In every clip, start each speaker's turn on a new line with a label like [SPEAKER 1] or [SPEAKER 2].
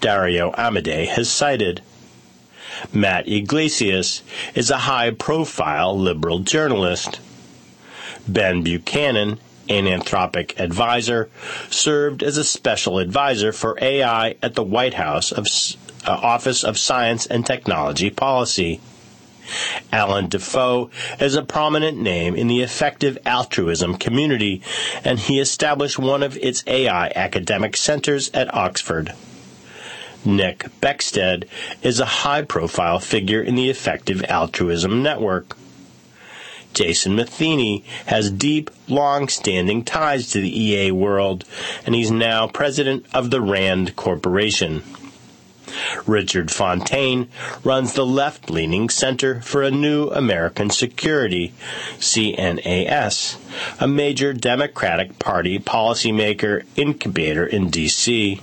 [SPEAKER 1] Dario Amodei has cited. Matt Yglesias is a high-profile liberal journalist. Ben Buchanan, an Anthropic advisor, served as a special advisor for AI at the White House Office of Science and Technology Policy. Alan Defoe is a prominent name in the effective altruism community, and he established one of its AI academic centers at Oxford. Nick Beckstead is a high-profile figure in the effective altruism network. Jason Matheny has deep, long-standing ties to the EA world, and he's now president of the RAND Corporation. Richard Fontaine runs the left-leaning Center for a New American Security, CNAS, a major Democratic Party policymaker incubator in D.C.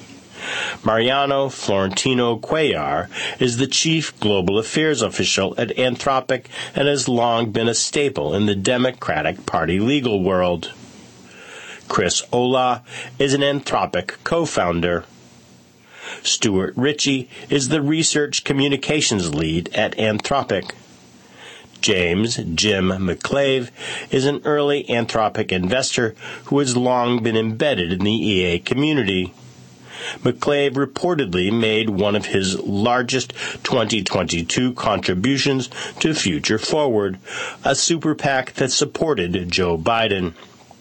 [SPEAKER 1] Mariano Florentino Cuellar is the chief global affairs official at Anthropic and has long been a staple in the Democratic Party legal world. Chris Olah is an Anthropic co-founder. Stuart Ritchie is the research communications lead at Anthropic. James Jim McClave is an early Anthropic investor who has long been embedded in the EA community. McClave reportedly made one of his largest 2022 contributions to Future Forward, a super PAC that supported Joe Biden.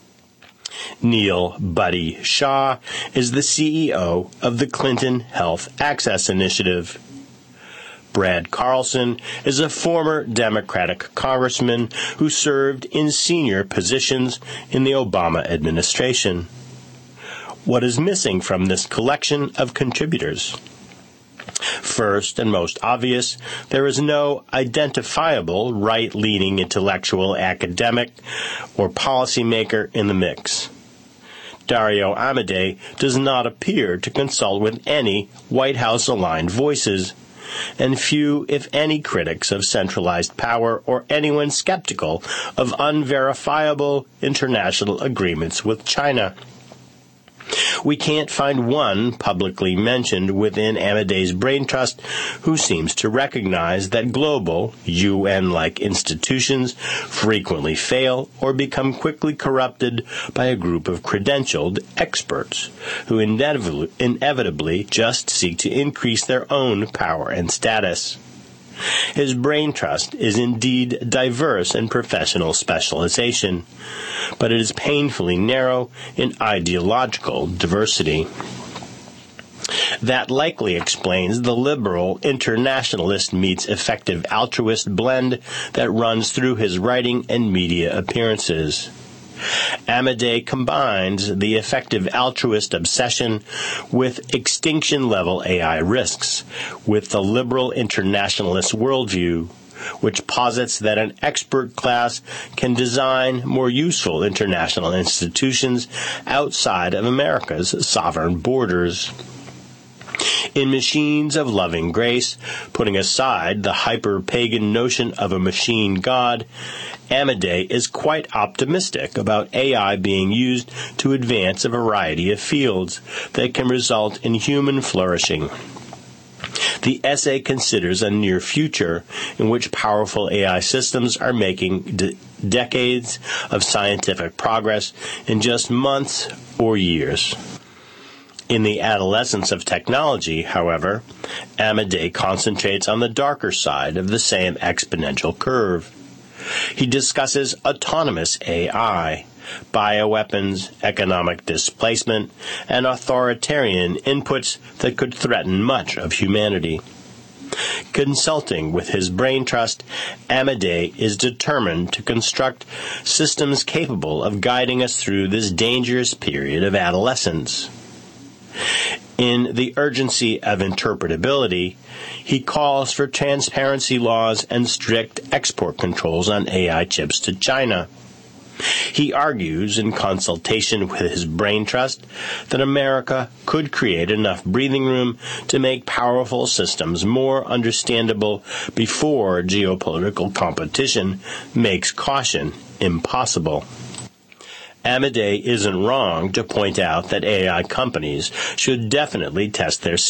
[SPEAKER 1] Neil Buddy Shah is the CEO of the Clinton Health Access Initiative. Brad Carlson is a former Democratic congressman who served in senior positions in the Obama administration. What is missing from this collection of contributors? First and most obvious, there is no identifiable right-leaning intellectual, academic, or policymaker in the mix. Dario Amodei does not appear to consult with any White House-aligned voices, and few, if any, critics of centralized power or anyone skeptical of unverifiable international agreements with China. We can't find one publicly mentioned within Amodei's brain trust who seems to recognize that global, UN-like institutions frequently fail or become quickly corrupted by a group of credentialed experts who inevitably just seek to increase their own power and status. His brain trust is indeed diverse in professional specialization, but it is painfully narrow in ideological diversity. That likely explains the liberal internationalist meets effective altruist blend that runs through his writing and media appearances. Amodei combines the effective altruist obsession with extinction-level AI risks, with the liberal internationalist worldview, which posits that an expert class can design more useful international institutions outside of America's sovereign borders. In Machines of Loving Grace, putting aside the hyper-pagan notion of a machine god, Amodei is quite optimistic about AI being used to advance a variety of fields that can result in human flourishing. The essay considers a near future in which powerful AI systems are making decades of scientific progress in just months or years. In The Adolescence of Technology, however, Amodei concentrates on the darker side of the same exponential curve. He discusses autonomous AI, bioweapons, economic displacement, and authoritarian inputs that could threaten much of humanity. Consulting with his brain trust, Amodei is determined to construct systems capable of guiding us through this dangerous period of adolescence. In The Urgency of Interpretability, he calls for transparency laws and strict export controls on AI chips to China. He argues, in consultation with his brain trust, that America could create enough breathing room to make powerful systems more understandable before geopolitical competition makes caution impossible. Amodei isn't wrong to point out that AI companies should definitely test their